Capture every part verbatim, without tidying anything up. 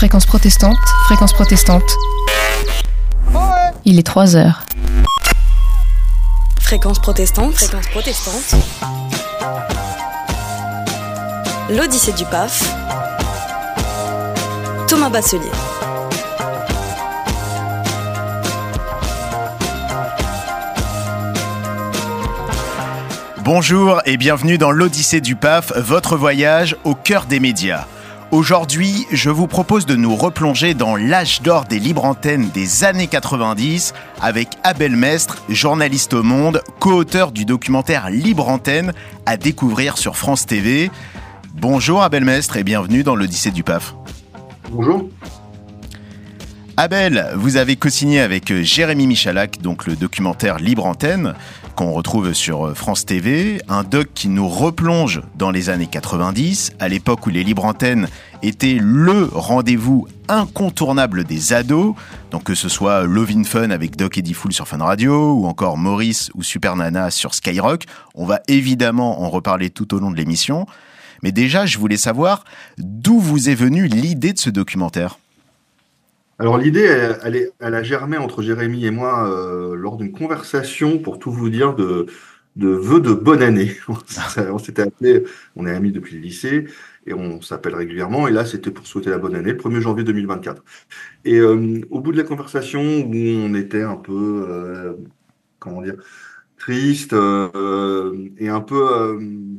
Fréquence protestante, fréquence protestante. Il est trois heures. Fréquence protestante, fréquence protestante. L'Odyssée du P A F. Thomas Basselier. Bonjour et bienvenue dans l'Odyssée du P A F, votre voyage au cœur des médias. Aujourd'hui, je vous propose de nous replonger dans l'âge d'or des libres antennes des années quatre-vingt-dix avec Abel Mestre, journaliste au Monde, co-auteur du documentaire Libre Antenne à découvrir sur France T V. Bonjour Abel Mestre et bienvenue dans l'Odyssée du P A F. Bonjour. Abel, vous avez co-signé avec Jérémy Michalak, donc le documentaire Libre Antenne, qu'on retrouve sur France T V, un doc qui nous replonge dans les années quatre-vingt-dix, à l'époque où les libres antennes étaient le rendez-vous incontournable des ados, donc que ce soit Love in Fun avec Doc Eddie Fool sur Fun Radio, ou encore Maurice ou Super Nana sur Skyrock. On va évidemment en reparler tout au long de l'émission, mais déjà je voulais savoir d'où vous est venue l'idée de ce documentaire. Alors l'idée, elle, elle, est, elle a germé entre Jérémy et moi euh, lors d'une conversation, pour tout vous dire, de, de vœux de bonne année. On s'était appelé, on est amis depuis le lycée, et on s'appelle régulièrement, et là c'était pour souhaiter la bonne année, le premier janvier deux mille vingt-quatre. Et euh, au bout de la conversation, où on était un peu, euh, comment dire, triste, euh, et un peu euh,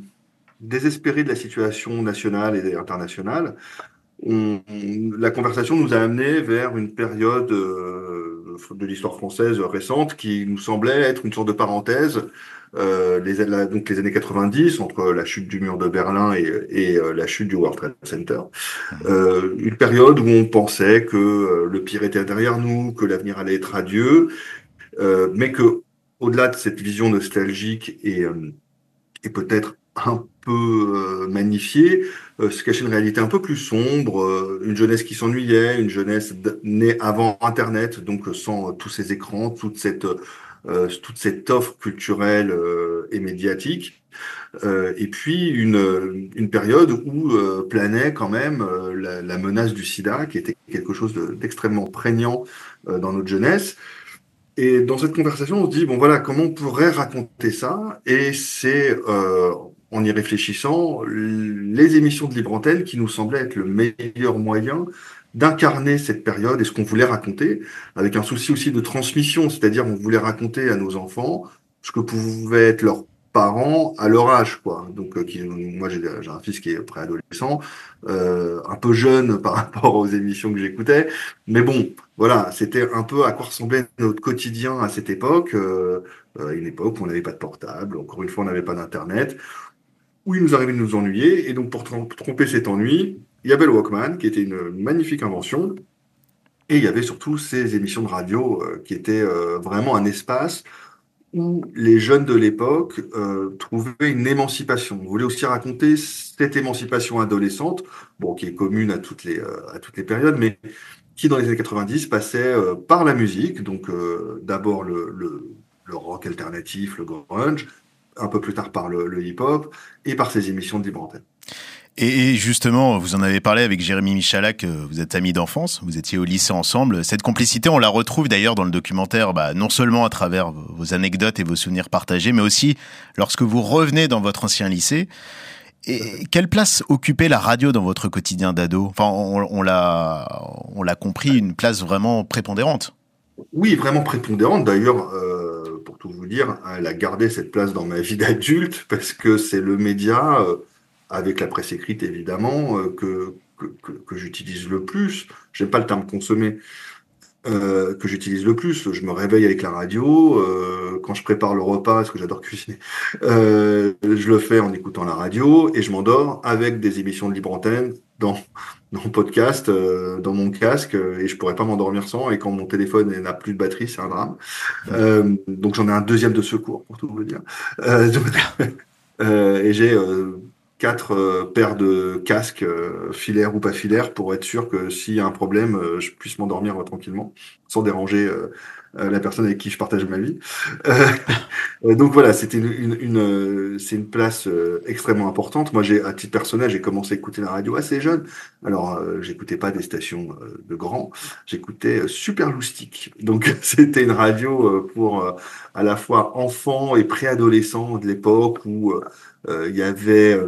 désespéré de la situation nationale et internationale, On, la conversation nous a amené vers une période euh, de l'histoire française récente qui nous semblait être une sorte de parenthèse, euh, les, la, donc les années quatre-vingt-dix, entre la chute du mur de Berlin et, et euh, la chute du World Trade Center. Euh, une période où on pensait que euh, le pire était derrière nous, que l'avenir allait être radieux, euh, mais que au-delà de cette vision nostalgique et, euh, et peut-être un peu euh, magnifiée, euh, se cachait une réalité un peu plus sombre, euh, une jeunesse qui s'ennuyait, une jeunesse d- née avant Internet, donc euh, sans euh, tous ces écrans, toute cette, euh, toute cette offre culturelle euh, et médiatique, euh, et puis une, une période où euh, planait quand même euh, la, la menace du sida, qui était quelque chose de, d'extrêmement prégnant euh, dans notre jeunesse. Et dans cette conversation, on se dit, bon voilà, comment on pourrait raconter ça? Et c'est, euh, en y réfléchissant, les émissions de Libre Antenne qui nous semblaient être le meilleur moyen d'incarner cette période et ce qu'on voulait raconter, avec un souci aussi de transmission, c'est-à-dire on voulait raconter à nos enfants ce que pouvaient être leurs parents à leur âge, quoi. Donc, euh, qui, moi, j'ai, j'ai un fils qui est préadolescent, euh, un peu jeune par rapport aux émissions que j'écoutais, mais bon, voilà, c'était un peu à quoi ressemblait notre quotidien à cette époque, euh, euh, une époque où on n'avait pas de portable, encore une fois, on n'avait pas d'Internet, où il nous arrivait de nous ennuyer, et donc pour trom- tromper cet ennui, il y avait le Walkman, qui était une magnifique invention, et il y avait surtout ces émissions de radio euh, qui étaient euh, vraiment un espace où les jeunes de l'époque euh, trouvaient une émancipation. On voulait aussi raconter cette émancipation adolescente, bon, qui est commune à toutes les, euh, à toutes les périodes, mais qui, dans les années quatre-vingt-dix, passait euh, par la musique, donc euh, d'abord le, le, le rock alternatif, le grunge, un peu plus tard par le, le hip-hop, et par ces émissions de libre antenne. Et justement, vous en avez parlé avec Jérémy Michalak, vous êtes amis d'enfance, vous étiez au lycée ensemble. Cette complicité, on la retrouve d'ailleurs dans le documentaire, bah, non seulement à travers vos anecdotes et vos souvenirs partagés, mais aussi lorsque vous revenez dans votre ancien lycée. Et quelle place occupait la radio dans votre quotidien d'ado ? Enfin, on, on l'a, on l'a compris, une place vraiment prépondérante. Oui, vraiment prépondérante. D'ailleurs, euh, pour tout vous dire, elle a gardé cette place dans ma vie d'adulte parce que c'est le média, euh, avec la presse écrite évidemment, euh, que, que, que, que j'utilise le plus. J'aime pas le terme consommer, euh, que j'utilise le plus. Je me réveille avec la radio. Euh, quand je prépare le repas, parce que j'adore cuisiner, euh, je le fais en écoutant la radio et je m'endors avec des émissions de libre antenne dans, dans le podcast, euh, dans mon casque, euh, et je pourrais pas m'endormir sans. Et quand mon téléphone n'a plus de batterie, c'est un drame. Euh, donc j'en ai un deuxième de secours, pour tout vous dire. Euh, donc, euh, et j'ai euh, quatre euh, paires de casques, euh, filaires ou pas filaires, pour être sûr que s'il y a un problème, euh, je puisse m'endormir euh, tranquillement, sans déranger euh, euh, la personne avec qui je partage ma vie. Euh, donc voilà, c'était une, une, une euh, c'est une place euh, extrêmement importante. Moi, j'ai, à titre personnel, j'ai commencé à écouter la radio assez jeune. Alors, euh, j'écoutais pas des stations euh, de grands, j'écoutais euh, Super Loustic. Donc, c'était une radio euh, pour euh, à la fois enfants et préadolescents de l'époque où euh, euh, il y avait euh,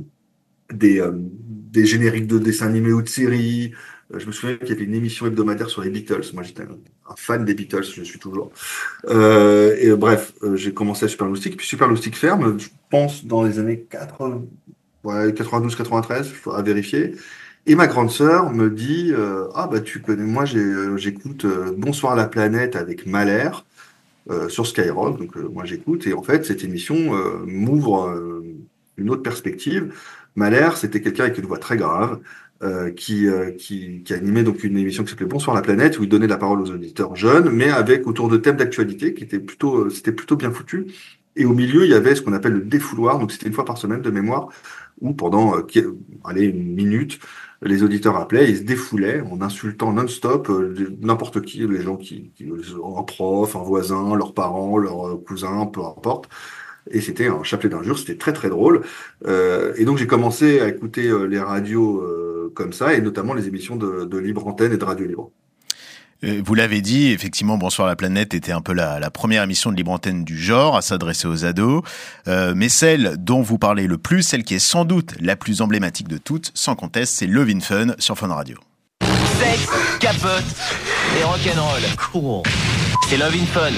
des, euh, des génériques de dessins animés ou de séries. Euh, Je me souviens qu'il y avait une émission hebdomadaire sur les Beatles. Moi, j'étais un, un fan des Beatles, je suis toujours. Euh, et euh, bref, euh, j'ai commencé à Super Loustic. Puis Super Loustic ferme, je pense, dans les années quatre-vingts, ouais, quatre-vingt-douze quatre-vingt-treize, il faudra vérifier. Et ma grande sœur me dit, euh, ah bah tu connais, moi j'ai, euh, j'écoute euh, Bonsoir la planète avec Mahler euh, sur Skyrock, donc euh, moi j'écoute, et en fait cette émission euh, m'ouvre euh, une autre perspective. Mahler, c'était quelqu'un avec une voix très grave, euh, qui, euh, qui, qui animait donc une émission qui s'appelait Bonsoir la planète, où il donnait la parole aux auditeurs jeunes, mais avec autour de thèmes d'actualité, qui étaient plutôt, euh, c'était plutôt bien foutu. Et au milieu, il y avait ce qu'on appelle le défouloir, donc c'était une fois par semaine de mémoire, où pendant, euh, qui- allez, une minute, les auditeurs appelaient, ils se défoulaient en insultant non-stop euh, n'importe qui, les gens qui, qui, un prof, un voisin, leurs parents, leurs euh, cousins, peu importe. Et c'était un chapelet d'injures, c'était très très drôle. Euh, et donc j'ai commencé à écouter euh, les radios euh, comme ça, et notamment les émissions de, de Libre Antenne et de Radio Libre. Euh, Vous l'avez dit, effectivement, Bonsoir la planète était un peu la, la première émission de libre antenne du genre à s'adresser aux ados. Euh, mais celle dont vous parlez le plus, celle qui est sans doute la plus emblématique de toutes, sans conteste, c'est Love in Fun sur Fun Radio. Sexe, capote et rock'n'roll. Cool. C'est Love in Fun.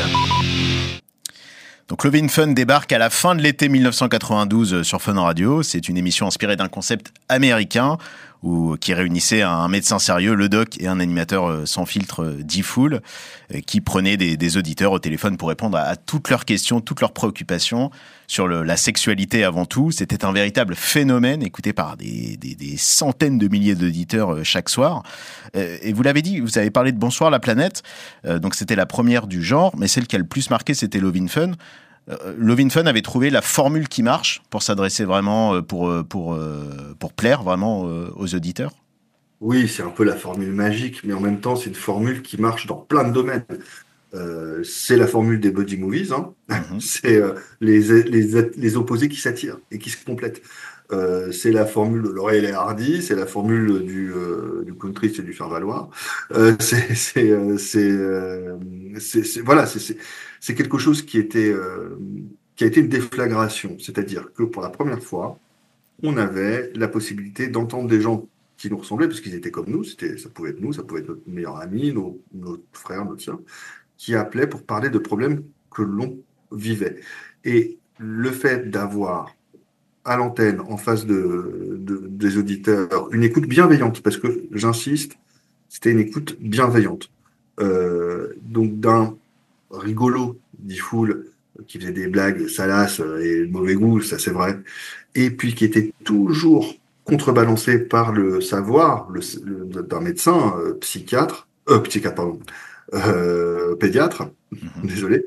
Donc Love in Fun débarque à la fin de l'été mille neuf cent quatre-vingt-douze sur Fun Radio. C'est une émission inspirée d'un concept américain où, qui réunissait un médecin sérieux, le doc, et un animateur sans filtre, D-Fool, qui prenait des, des auditeurs au téléphone pour répondre à, à toutes leurs questions, toutes leurs préoccupations sur le, la sexualité avant tout. C'était un véritable phénomène écouté par des, des, des centaines de milliers d'auditeurs chaque soir. Et vous l'avez dit, vous avez parlé de Bonsoir la planète, donc c'était la première du genre, mais celle qui a le plus marqué, c'était Love in Fun. Love in Fun avait trouvé la formule qui marche pour s'adresser vraiment, pour, pour, pour plaire vraiment aux auditeurs. Oui, c'est un peu la formule magique, mais en même temps, c'est une formule qui marche dans plein de domaines. Euh, c'est la formule des buddy movies, hein. Mm-hmm. C'est euh, les, les, les opposés qui s'attirent et qui se complètent. Euh, c'est la formule de Laurel et Hardy, c'est la formule du, euh, du country, c'est du faire valoir. Euh, c'est, c'est, euh, c'est, euh, c'est, c'est, voilà, c'est, c'est, c'est quelque chose qui était, euh, qui a été une déflagration. C'est-à-dire que pour la première fois, on avait la possibilité d'entendre des gens qui nous ressemblaient, parce qu'ils étaient comme nous, c'était, ça pouvait être nous, ça pouvait être notre meilleur ami, nos, notre frère, notre soeur, qui appelaient pour parler de problèmes que l'on vivait. Et le fait d'avoir à l'antenne, en face de, de, des auditeurs, une écoute bienveillante, parce que, j'insiste, c'était une écoute bienveillante. Euh, donc d'un rigolo, dit Fool, qui faisait des blagues salaces et de mauvais goût, ça c'est vrai, et puis qui était toujours contrebalancé par le savoir le, le, d'un médecin, euh, psychiatre, euh, psychiatre, pardon, euh, pédiatre, mmh. désolé,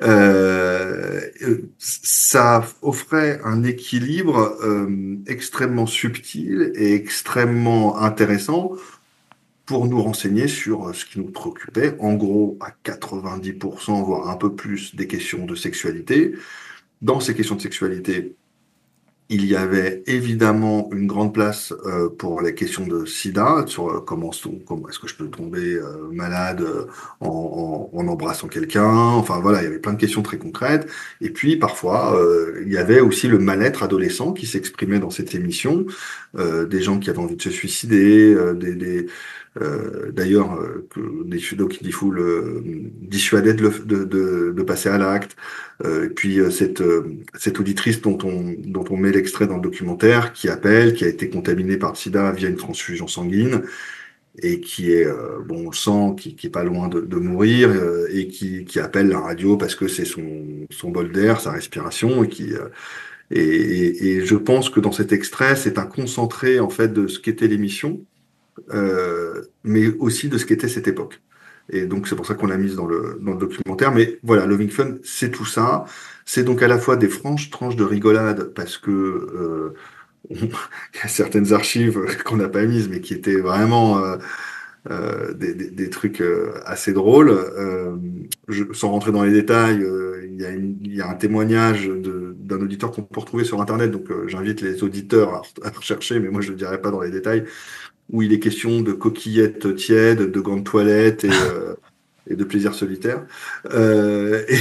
euh, ça offrait un équilibre euh, extrêmement subtil et extrêmement intéressant pour nous renseigner sur ce qui nous préoccupait, en gros à quatre-vingt-dix pour cent, voire un peu plus, des questions de sexualité. Dans ces questions de sexualité, il y avait évidemment une grande place euh, pour les questions de sida, sur euh, comment, comment est-ce que je peux tomber euh, malade euh, en, en, en embrassant quelqu'un. Enfin voilà, il y avait plein de questions très concrètes. Et puis parfois, euh, il y avait aussi le mal-être adolescent qui s'exprimait dans cette émission, euh, des gens qui avaient envie de se suicider, euh, des, des Euh, d'ailleurs, euh, que donc il faut le dissuader de, le, de, de, de passer à l'acte. Euh, et puis euh, cette euh, cette auditrice dont on dont on met l'extrait dans le documentaire, qui appelle, qui a été contaminée par le SIDA via une transfusion sanguine et qui est euh, bon, on le sent, qui, qui est pas loin de, de mourir euh, et qui qui appelle la radio parce que c'est son son bol d'air, sa respiration et qui euh, et, et, et je pense que dans cet extrait, c'est un concentré en fait de ce qu'était l'émission. Euh, mais aussi de ce qu'était cette époque. Et donc, c'est pour ça qu'on l'a mise dans le, dans le documentaire. Mais voilà, Love in Fun, c'est tout ça. C'est donc à la fois des franches tranches de rigolade, parce que euh, on, il y a certaines archives qu'on n'a pas mises, mais qui étaient vraiment... Euh, euh, des, des, des trucs euh, assez drôles. Euh, je, sans rentrer dans les détails, euh, il y a une, il y a un témoignage de, d'un auditeur qu'on peut retrouver sur Internet, donc euh, j'invite les auditeurs à, à rechercher, mais moi je ne le dirai pas dans les détails, où il est question de coquillettes tièdes, de gants de toilette et, euh, et de plaisir solitaire. Euh, et,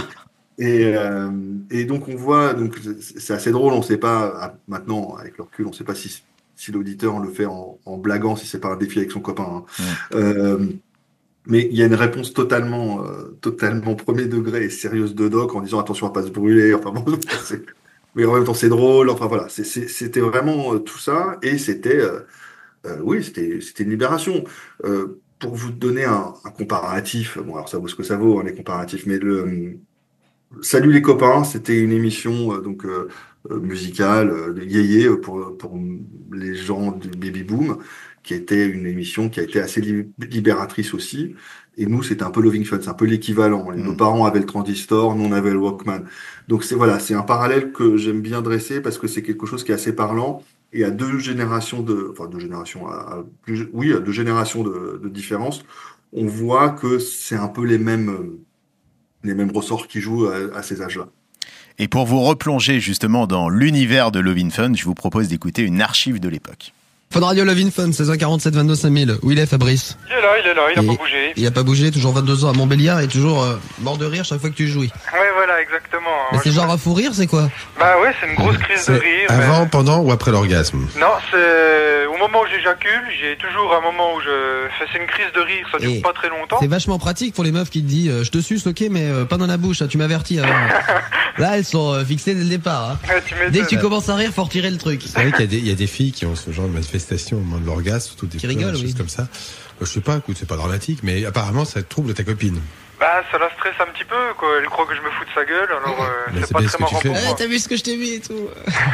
et, euh, et donc on voit, donc c'est assez drôle, on ne sait pas maintenant avec le recul, on ne sait pas si si l'auditeur le fait en, en blaguant, si c'est pas un défi avec son copain. Hein. Ouais. Euh, mais il y a une réponse totalement, euh, totalement premier degré et sérieuse de Doc en disant attention à pas se brûler. Enfin bon, c'est... mais en même temps c'est drôle. Enfin voilà, c'est, c'est, c'était vraiment euh, tout ça et c'était, euh, euh, oui, c'était, c'était une libération. Euh, pour vous donner un, un comparatif, bon alors ça vaut ce que ça vaut hein, les comparatifs, mais le Salut les copains, c'était une émission euh, donc euh, euh, musicale euh, de yéyé euh, pour pour les gens du baby boom, qui était une émission qui a été assez li- libératrice aussi. Et nous, c'était un peu Loving Fun, c'est un peu l'équivalent. Nos Mm. parents avaient le transistor, nous on avait le Walkman. Donc c'est voilà, c'est un parallèle que j'aime bien dresser parce que c'est quelque chose qui est assez parlant. Et à deux générations de, enfin deux générations, à, à plus- oui, à deux générations de, de différence, on voit que c'est un peu les mêmes. euh, les mêmes ressorts qui jouent à, à ces âges-là. Et pour vous replonger justement dans l'univers de Lovin' Fun, je vous propose d'écouter une archive de l'époque. Fun Radio Lovin' Fun, seize un quarante-sept vingt-deux cinq mille. Où il est, Fabrice? Il est là, il est là, il a Et- pas bougé. Il a pas bougé, toujours vingt-deux ans à Montbéliard et toujours euh, mort de rire chaque fois que tu jouis. Ouais, voilà, exactement. Mais Moi, c'est je- genre à fou rire, c'est quoi? Bah ouais, c'est une grosse crise de C'est rire. avant, mais- pendant ou après l'orgasme? Non, c'est au moment où j'éjacule, j'ai toujours un moment où je fais c'est une crise de rire, ça dure Et pas très longtemps. C'est vachement pratique pour les meufs qui te disent euh, je te suce, ok, mais euh, pas dans la bouche, hein, tu m'avertis avant. Là, elles sont euh, fixées dès le départ. Hein. Ouais, tu m'étonnes. Dès que tu commences à rire, faut retirer le truc. C'est vrai qu'il y a, des, il y a des filles qui ont ce genre de manifestation au moment de l'orgasme, surtout des Qui pleurs, rigolent, des choses oui. comme ça. Euh, Je sais pas, écoute, c'est pas dramatique, mais apparemment ça trouble ta copine. Bah ça la stresse un petit peu, quoi. Elle croit que je me fous de sa gueule, alors euh, Mais c'est c'est pas bien très ce que tu marrant fais. pour Eh, moi. t'as vu ce que je t'ai mis et tout.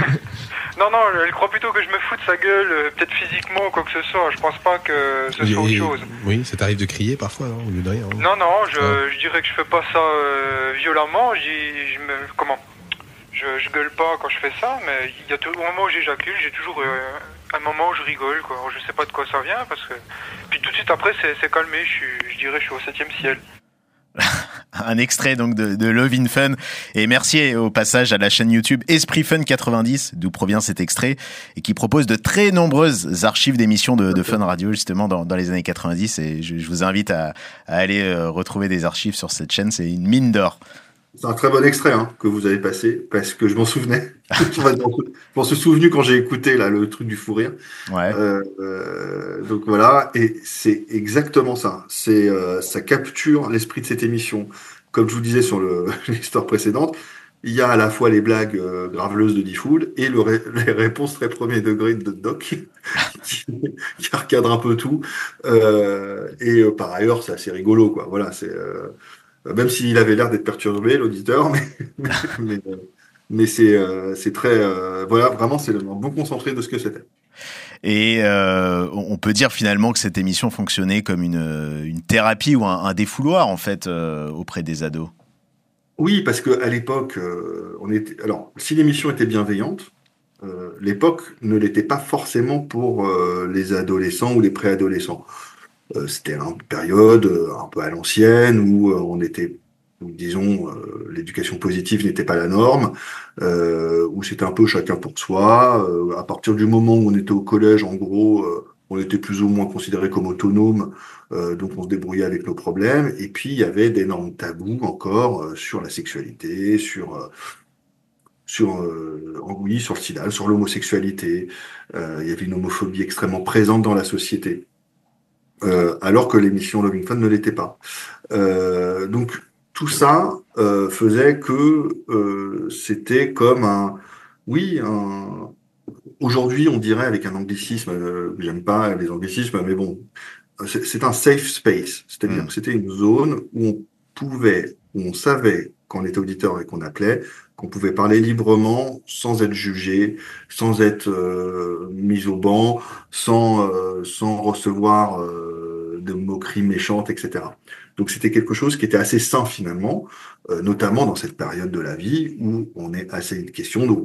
Non, non, elle croit plutôt que je me fous de sa gueule, euh, peut-être physiquement ou quoi que ce soit. Je pense pas que ce soit autre Et- chose. Oui, ça t'arrive de crier parfois, non? Au lieu de rire, hein. Non, non, je, Ouais. je dirais que je fais pas ça euh, violemment. J'y- je me, comment je, je gueule pas quand je fais ça, mais il y a tout, au moment où j'éjacule, j'ai toujours euh, un moment où je rigole, quoi. Alors, je sais pas de quoi ça vient, parce que puis tout de suite après, c'est, c'est calmé. Je suis, je dirais, je suis au septième ciel. Un extrait donc de, de Lovin' Fun. Et merci au passage à la chaîne YouTube Esprit Fun quatre-vingt-dix, d'où provient cet extrait, et qui propose de très nombreuses archives d'émissions de, de Fun Radio, justement, dans, dans les années quatre-vingt-dix. Et je, je vous invite à, à aller euh, retrouver des archives sur cette chaîne. C'est une mine d'or. C'est un très bon extrait hein, que vous avez passé parce que je m'en souvenais. je m'en suis souvenu quand j'ai écouté là le truc du fou rire. Ouais. Euh, euh, donc voilà, et c'est exactement ça. C'est euh, ça capture l'esprit de cette émission. Comme je vous disais sur le, l'histoire précédente, il y a à la fois les blagues euh, graveleuses de Diffoul et le ré- les réponses très premier degré de Doc qui, qui recadre un peu tout. Euh, et euh, par ailleurs, c'est assez rigolo, quoi. Voilà, c'est euh, même s'il avait l'air d'être perturbé, l'auditeur, mais mais, mais, euh, mais c'est euh, c'est très euh, voilà, vraiment c'est le un bon concentré de ce que c'était. Et euh, on peut dire finalement que cette émission fonctionnait comme une, une thérapie ou un, un défouloir, en fait, euh, auprès des ados. Oui, parce que à l'époque, euh, on était. Alors, si l'émission était bienveillante, euh, l'époque ne l'était pas forcément pour euh, les adolescents ou les préadolescents. Euh, c'était une période euh, un peu à l'ancienne où euh, on était, où, disons, euh, l'éducation positive n'était pas la norme, euh, où c'était un peu chacun pour soi. Euh, à partir du moment où on était au collège, en gros, euh, on était plus ou moins considéré comme autonome, euh, donc on se débrouillait avec nos problèmes. Et puis il y avait d'énormes tabous encore euh, sur la sexualité, sur euh, sur euh, oui, sur le sida, sur l'homosexualité. Euh, il y avait une homophobie extrêmement présente dans la société. Euh, alors que l'émission Lovin' Fun ne l'était pas. Euh, donc tout ça euh, faisait que euh, c'était comme un, oui, un. Aujourd'hui, on dirait avec un anglicisme, euh, j'aime pas les anglicismes, mais bon, c'est, c'est un safe space, c'est-à-dire Mm. que c'était une zone où on pouvait, où on savait quand on était auditeur et qu'on appelait, qu'on pouvait parler librement sans être jugé, sans être euh, mis au banc, sans euh, sans recevoir euh, de moqueries méchantes, et cetera. Donc c'était quelque chose qui était assez sain finalement, euh, notamment dans cette période de la vie où on est assez une question de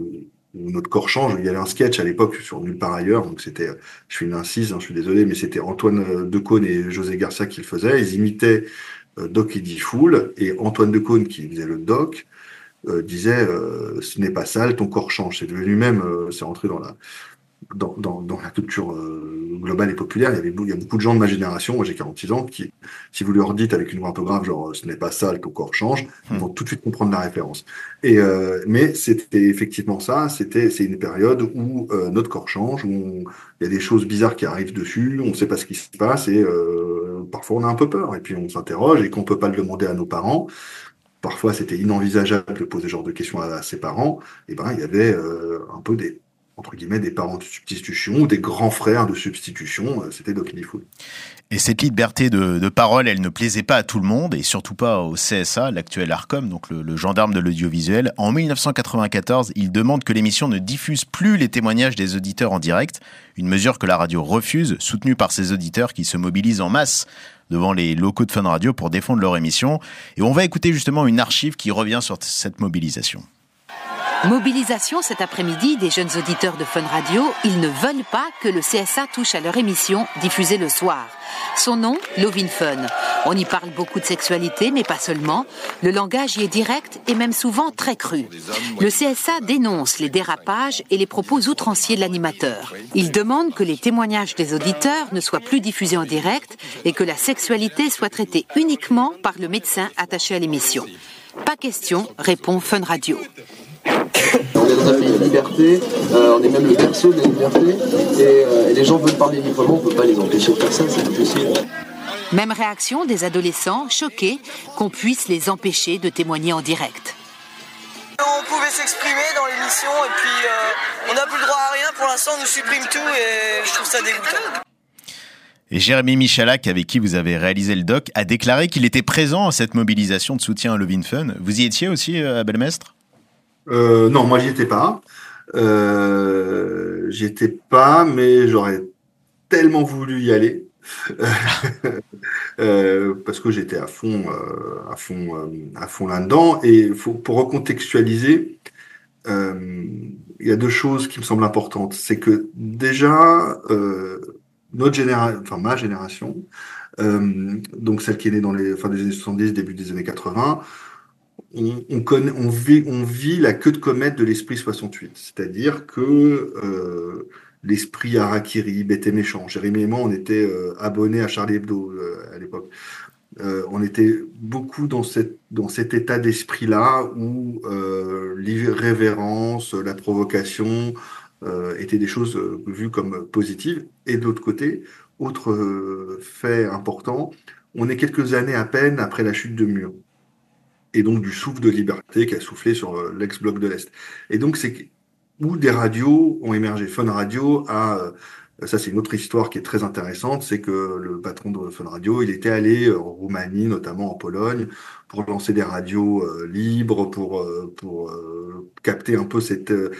où notre corps change. Il y avait un sketch à l'époque sur Nulle part ailleurs, donc c'était, je fais une incise, hein, je suis désolé, mais c'était Antoine Decaune et José Garcia qui le faisaient. Ils imitaient euh, Doc Eddie Fool, et Antoine Decaune, qui faisait le Doc, euh, disait euh, ce n'est pas sale, ton corps change. C'est devenu même, euh, c'est rentré dans la Dans, dans, dans la culture euh, globale et populaire. Il y avait il y a beaucoup de gens de ma génération, moi j'ai quarante-six ans, qui, si vous leur dites avec une voix un peu grave, genre ce n'est pas sale, ton corps change, ils vont tout de suite comprendre la référence. Et euh, mais c'était effectivement ça. C'était c'est une période où euh, notre corps change, où on, il y a des choses bizarres qui arrivent dessus, on ne sait pas ce qui se passe et euh, parfois on a un peu peur. Et puis on s'interroge et qu'on peut pas le demander à nos parents. Parfois c'était inenvisageable de poser ce genre de questions à, à ses parents. Et ben il y avait euh, un peu des entre guillemets, des parents de substitution ou des grands frères de substitution, c'était Doc Eddie Fool. Et cette liberté de, de parole, elle ne plaisait pas à tout le monde, et surtout pas au C S A, l'actuel Arcom, donc le, le gendarme de l'audiovisuel. En dix-neuf cent quatre-vingt-quatorze, il demande que l'émission ne diffuse plus les témoignages des auditeurs en direct, une mesure que la radio refuse, soutenue par ses auditeurs qui se mobilisent en masse devant les locaux de Fun Radio pour défendre leur émission. Et on va écouter justement une archive qui revient sur cette mobilisation. Mobilisation cet après-midi des jeunes auditeurs de Fun Radio. Ils ne veulent pas que le C S A touche à leur émission diffusée le soir. Son nom, Lovin Fun. On y parle beaucoup de sexualité, mais pas seulement. Le langage y est direct et même souvent très cru. Le C S A dénonce les dérapages et les propos outranciers de l'animateur. Il demande que les témoignages des auditeurs ne soient plus diffusés en direct et que la sexualité soit traitée uniquement par le médecin attaché à l'émission. Pas question, répond Fun Radio. On est dans un pays de liberté, euh, on est même le berceau de la liberté, et, euh, et les gens veulent parler librement, on ne peut pas les empêcher de faire ça, c'est difficile. Même réaction des adolescents, choqués qu'on puisse les empêcher de témoigner en direct. On pouvait s'exprimer dans l'émission, et puis euh, on n'a plus le droit à rien, pour l'instant on nous supprime tout, et je trouve ça dégoûtant. Et Jérémy Michalak, avec qui vous avez réalisé le doc, a déclaré qu'il était présent à cette mobilisation de soutien à Lovin Fun. Vous y étiez aussi, à Bellemestre ? Euh, non, moi j'y étais pas. Euh, j'y étais pas, mais j'aurais tellement voulu y aller euh, parce que j'étais à fond, euh, à fond, euh, à fond là-dedans. Et faut, pour recontextualiser, euh, il y a deux choses qui me semblent importantes. C'est que déjà euh, notre génération, enfin ma génération, euh, donc celle qui est née dans les fin des années soixante-dix, début des années quatre-vingts. On, on, connaît, on, vit, on vit la queue de comète de l'esprit soixante-huit, c'est-à-dire que euh, l'esprit harakiri, bête et méchant. Jérémy et moi, on était euh, abonnés à Charlie Hebdo euh, à l'époque. Euh, on était beaucoup dans, cette, dans cet état d'esprit-là où euh, l'irrévérence, la provocation euh, étaient des choses euh, vues comme positives. Et de l'autre côté, autre euh, fait important, on est quelques années à peine après la chute de Mur. Et donc du souffle de liberté qui a soufflé sur euh, l'ex-bloc de l'Est. Et donc c'est où des radios ont émergé. Fun Radio a, euh, ça c'est une autre histoire qui est très intéressante, c'est que le patron de Fun Radio, il était allé en Roumanie, notamment en Pologne, pour lancer des radios euh, libres, pour euh, pour euh, capter un peu cette, euh,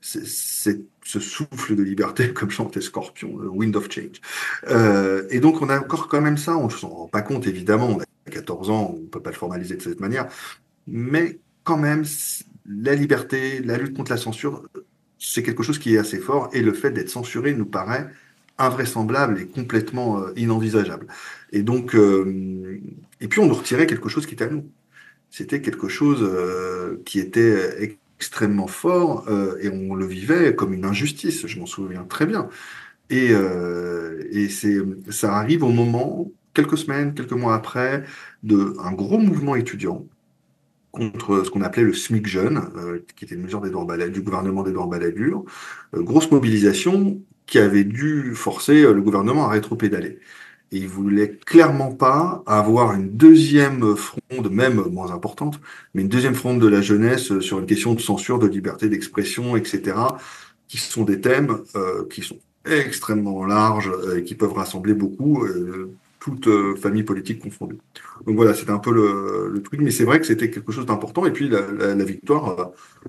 cette ce souffle de liberté, comme chantait Scorpion, le Wind of Change. Euh, et donc on a encore quand même ça, on ne s'en rend pas compte évidemment, on a quatorze ans, on ne peut pas le formaliser de cette manière, mais quand même, la liberté, la lutte contre la censure, c'est quelque chose qui est assez fort, et le fait d'être censuré nous paraît invraisemblable et complètement euh, inenvisageable. Et donc, euh, et puis on nous retirait quelque chose qui était à nous. C'était quelque chose euh, qui était extrêmement fort, euh, et on le vivait comme une injustice, je m'en souviens très bien. Et, euh, et c'est, ça arrive au moment, quelques semaines, quelques mois après, de un gros mouvement étudiant contre ce qu'on appelait le SMIC jeune, euh, qui était une mesure d'Édouard Balladur, du gouvernement d'Édouard Balladur, euh, grosse mobilisation qui avait dû forcer euh, le gouvernement à rétropédaler. Et il voulait clairement pas avoir une deuxième fronde, même moins importante, mais une deuxième fronde de la jeunesse sur une question de censure, de liberté d'expression, et cetera, qui sont des thèmes euh, qui sont extrêmement larges euh, et qui peuvent rassembler beaucoup, euh, toute euh, famille politique confondue. Donc voilà, c'était un peu le, le truc, mais c'est vrai que c'était quelque chose d'important. Et puis la, la, la victoire, euh,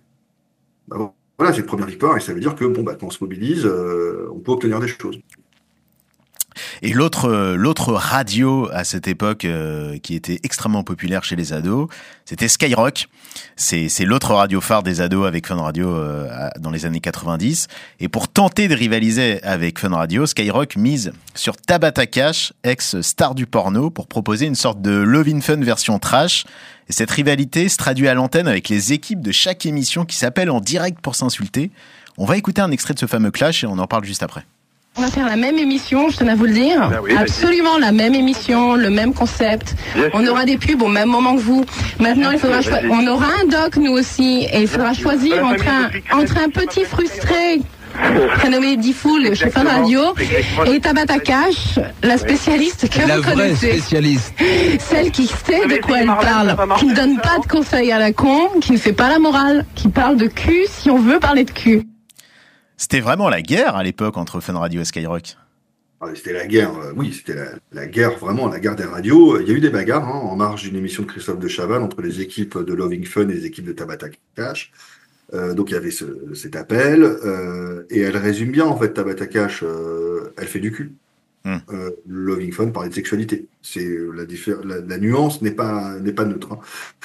bah, voilà, c'est une première victoire, et ça veut dire que bon, bah, quand on se mobilise, euh, on peut obtenir des choses. Et l'autre, euh, l'autre radio à cette époque euh, qui était extrêmement populaire chez les ados, c'était Skyrock. C'est, c'est l'autre radio phare des ados avec Fun Radio euh, dans les années quatre-vingt-dix. Et pour tenter de rivaliser avec Fun Radio, Skyrock mise sur Tabata Cash, ex-star du porno, pour proposer une sorte de Love in Fun version trash. Et cette rivalité se traduit à l'antenne avec les équipes de chaque émission qui s'appellent en direct pour s'insulter. On va écouter un extrait de ce fameux clash et on en parle juste après. On va faire la même émission, je tenais à vous le dire. Ben oui, absolument la même émission, le même concept. Bien on sûr. Aura des pubs au même moment que vous. Maintenant, il faudra cho- on aura un doc nous aussi et il faudra choisir entre un, entre un petit frustré prénommé Diffoul chez Fun Radio et Tabata Cash, la spécialiste que la vous vraie connaissez. Spécialiste. Celle qui sait de quoi elle parle, qui ne donne pas de conseils à la con, qui ne fait pas la morale, qui parle de cul si on veut parler de cul. C'était vraiment la guerre à l'époque entre Fun Radio et Skyrock. Ah, c'était la guerre, euh, oui, c'était la, la guerre, vraiment la guerre des radios. Il y a eu des bagarres hein, en marge d'une émission de Christophe de Chavannes entre les équipes de Loving Fun et les équipes de Tabata Cash. Euh, donc il y avait ce, cet appel, euh, et elle résume bien en fait Tabata Cash, euh, elle fait du cul. Hum. Euh, Loving Fun parlait de sexualité. C'est la, diffé- la, la nuance n'est pas n'est pas neutre. Hein.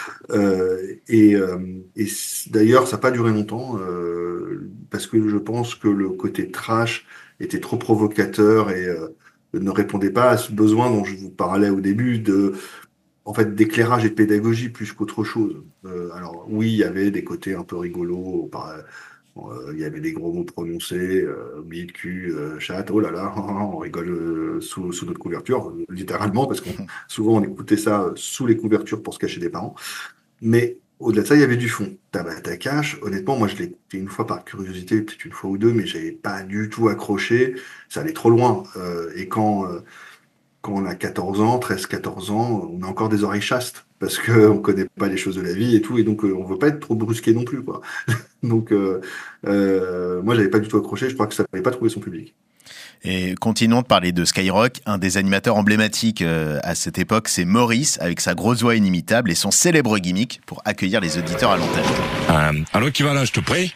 Euh, et, euh, et d'ailleurs, ça n'a pas duré longtemps euh, parce que je pense que le côté trash était trop provocateur et euh, ne répondait pas à ce besoin dont je vous parlais au début de en fait d'éclairage et de pédagogie plus qu'autre chose. Euh, alors oui, il y avait des côtés un peu rigolos. Par, Euh, il y avait des gros mots prononcés, euh, bide, cul, euh, chat, oh là là, on rigole euh, sous, sous notre couverture, euh, littéralement, parce qu'on souvent on écoutait ça euh, sous les couvertures pour se cacher des parents. Mais au-delà de ça, il y avait du fond. Tabata Cash, honnêtement, moi je l'ai écouté une fois par curiosité, peut-être une fois ou deux, mais j'avais pas du tout accroché, ça allait trop loin. Euh, et quand, euh, quand on a quatorze ans, treize quatorze ans, on a encore des oreilles chastes, parce qu'on ne connaît pas les choses de la vie et tout, et donc euh, on ne veut pas être trop brusqué non plus, quoi. Donc, euh, euh, moi, j'avais pas du tout accroché. Je crois que ça n'avait pas trouvé son public. Et continuons de parler de Skyrock. Un des animateurs emblématiques euh, à cette époque, c'est Maurice, avec sa grosse voix inimitable et son célèbre gimmick pour accueillir les auditeurs à l'antenne. Euh, allô, qui va là, je te prie?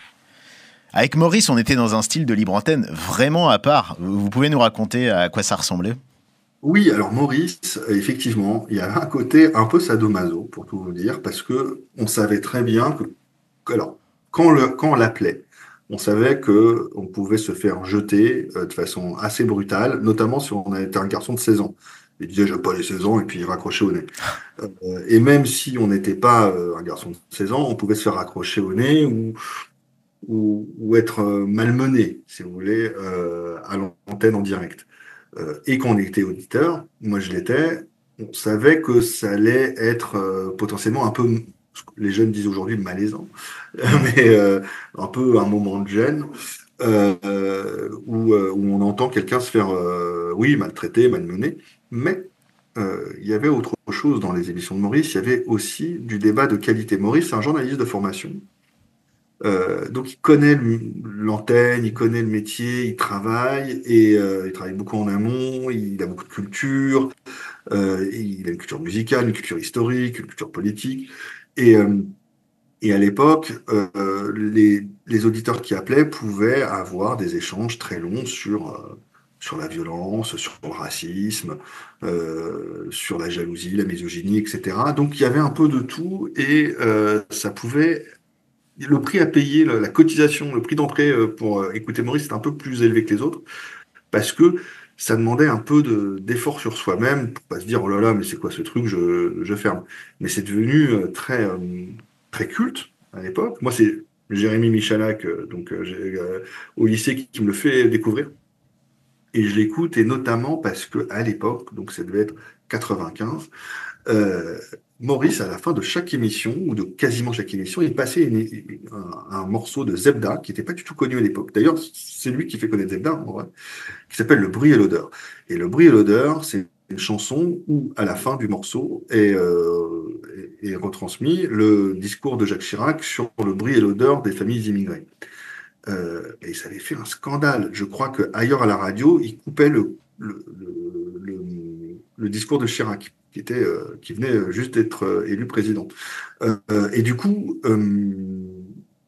Avec Maurice, on était dans un style de libre antenne vraiment à part. Vous pouvez nous raconter à quoi ça ressemblait? Oui, alors Maurice, effectivement, il y avait un côté un peu sadomaso, pour tout vous dire, parce que on savait très bien que, alors, quand, le, quand on l'appelait, on savait que on pouvait se faire jeter euh, de façon assez brutale, notamment si on était un garçon de seize ans. Il disait, j'aime pas les seize ans, et puis il raccrochait au nez. Euh, et même si on n'était pas euh, un garçon de seize ans, on pouvait se faire raccrocher au nez ou, ou, ou être euh, malmené, si vous voulez, euh, à l'antenne en direct. Euh, et quand on était auditeur, moi je l'étais, on savait que ça allait être euh, potentiellement un peu, ce que les jeunes disent aujourd'hui, malaisant, mais euh, un peu un moment de gêne, euh, où, euh, où on entend quelqu'un se faire, euh, oui, maltraiter, malmener, mais euh, il y avait autre chose dans les émissions de Maurice, il y avait aussi du débat de qualité. Maurice, c'est un journaliste de formation. Euh, donc il connaît l'antenne, il connaît le métier, il travaille et euh, il travaille beaucoup en amont, il a beaucoup de culture, euh, il a une culture musicale, une culture historique, une culture politique et, euh, et à l'époque euh, les, les auditeurs qui appelaient pouvaient avoir des échanges très longs sur, euh, sur la violence, sur le racisme, euh, sur la jalousie, la misogynie, et cetera. Donc il y avait un peu de tout et euh, ça pouvait... Le prix à payer, la cotisation, le prix d'entrée pour écouter Maurice, c'était un peu plus élevé que les autres, parce que ça demandait un peu de, d'effort sur soi-même, pour pas se dire, oh là là, mais c'est quoi ce truc, je, je ferme. Mais c'est devenu très, très culte à l'époque. Moi, c'est Jérémy Michalak, donc, euh, au lycée, qui, qui me le fait découvrir. Et je l'écoute, et notamment parce que à l'époque, donc ça devait être quatre-vingt-quinze, euh, Maurice, à la fin de chaque émission, ou de quasiment chaque émission, il passait une, un, un morceau de Zebda, qui n'était pas du tout connu à l'époque. D'ailleurs, c'est lui qui fait connaître Zebda, en vrai, qui s'appelle Le bruit et l'odeur. Et Le bruit et l'odeur, c'est une chanson où, à la fin du morceau, est, euh, est, est retransmis le discours de Jacques Chirac sur le bruit et l'odeur des familles immigrées. Euh, et ça avait fait un scandale. Je crois qu'ailleurs à la radio, il coupait le, le, le, le, le discours de Chirac, qui était, euh, qui venait juste d'être euh, élu président. Euh, et du coup, euh,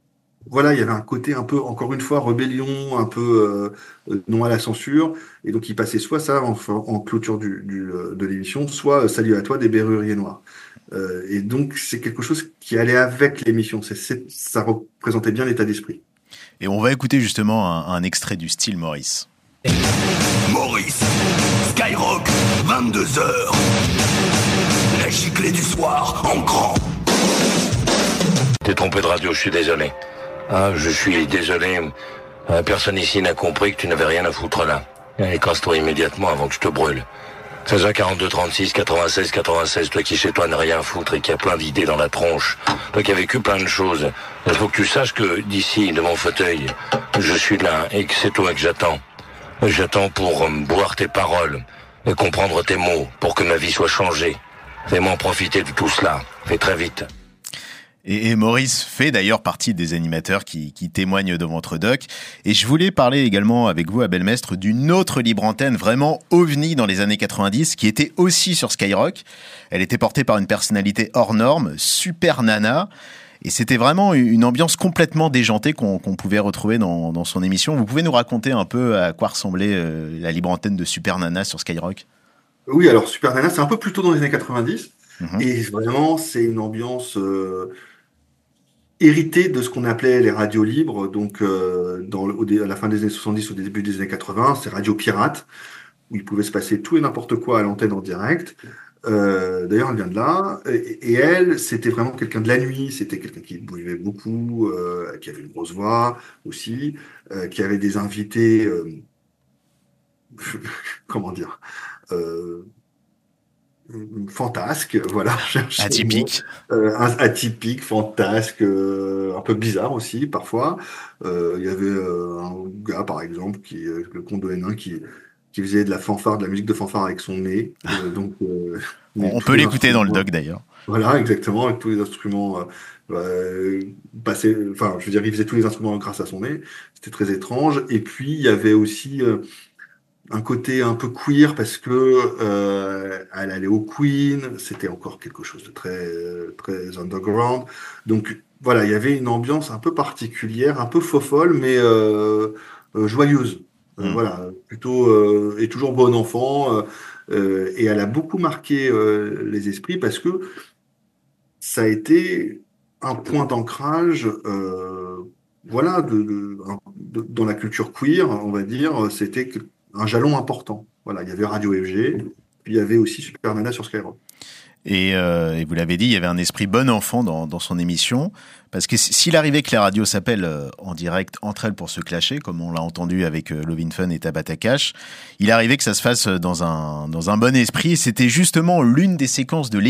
voilà, il y avait un côté un peu, encore une fois, rébellion, un peu euh, non à la censure. Et donc, il passait soit ça en, en clôture du, du, de l'émission, soit euh, Salut à toi des Berruriers Noirs. Euh, et donc, c'est quelque chose qui allait avec l'émission. C'est, c'est, ça représentait bien l'état d'esprit. Et on va écouter justement un, un extrait du style Maurice. Maurice, Skyrock, vingt-deux heures. La giclée du soir en grand. T'es trompé de radio, je suis désolé. Ah, je suis désolé. Euh, Personne ici n'a compris que tu n'avais rien à foutre là. Allez, casse-toi immédiatement avant que je te brûle. seize un quarante-deux trente-six quatre-vingt-seize quatre-vingt-seize, toi qui chez toi n'a rien à foutre et qui a plein d'idées dans la tronche. Toi qui as vécu plein de choses. Il faut que tu saches que d'ici, de mon fauteuil, je suis là et que c'est toi que j'attends. J'attends pour euh, boire tes paroles et comprendre tes mots pour que ma vie soit changée. Fais-moi en profiter de tout cela. Fais très vite. Et, et Maurice fait d'ailleurs partie des animateurs qui, qui témoignent devant votre doc. Et je voulais parler également avec vous, Abel Mestre, d'une autre libre antenne vraiment ovni dans les années quatre-vingt-dix, qui était aussi sur Skyrock. Elle était portée par une personnalité hors norme, Super Nana. Et c'était vraiment une ambiance complètement déjantée qu'on, qu'on pouvait retrouver dans, dans son émission. Vous pouvez nous raconter un peu à quoi ressemblait euh, la libre antenne de Super Nana sur Skyrock ? Oui, alors Super Nana, c'est un peu plus tôt dans les années quatre-vingt-dix. Mmh. Et vraiment, c'est une ambiance euh, héritée de ce qu'on appelait les radios libres. Donc, euh, dans le, au, à la fin des années soixante-dix, au début des années quatre-vingts, c'est radio pirate, où il pouvait se passer tout et n'importe quoi à l'antenne en direct. Euh, d'ailleurs, elle vient de là. Et, et elle, c'était vraiment quelqu'un de la nuit. C'était quelqu'un qui buvait beaucoup, euh, qui avait une grosse voix aussi, euh, qui avait des invités, euh, comment dire, euh, fantasque, voilà. Atypique. Euh, atypique, fantasque, euh, un peu bizarre aussi parfois. Euh, il y avait euh, un gars par exemple qui, euh, le comte de Hénin, qui qui faisait de la fanfare, de la musique de fanfare avec son nez. Euh, donc euh, on peut l'écouter dans le doc d'ailleurs. Voilà, exactement, avec tous les instruments euh, euh, passés. Enfin, je veux dire, il faisait tous les instruments grâce à son nez. C'était très étrange. Et puis il y avait aussi euh, un côté un peu queer parce que euh, elle allait au Queen, c'était encore quelque chose de très très underground. Donc voilà, il y avait une ambiance un peu particulière, un peu faux-folle, mais euh, euh, joyeuse. Euh, mmh. Voilà, plutôt euh, et toujours bon enfant. Euh, euh, et elle a beaucoup marqué euh, les esprits parce que ça a été un point d'ancrage. Euh, voilà, de, de, de, dans la culture queer, on va dire, c'était un jalon important. Voilà, il y avait Radio F G, puis il y avait aussi Super Nana sur Skyrock. Et, euh, et vous l'avez dit, il y avait un esprit bon enfant dans, dans son émission, parce que s'il arrivait que les radios s'appellent euh, en direct entre elles pour se clasher, comme on l'a entendu avec euh, Lovin Fun et Tabata Cash, il arrivait que ça se fasse dans un, dans un bon esprit, et c'était justement l'une des séquences de l'émission